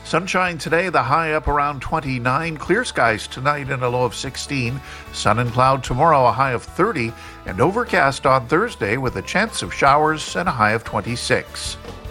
Sunshine today, the high up around 29. Clear skies tonight and a low of 16. Sun and cloud tomorrow, a high of 30. And overcast on Thursday with a chance of showers and a high of 26.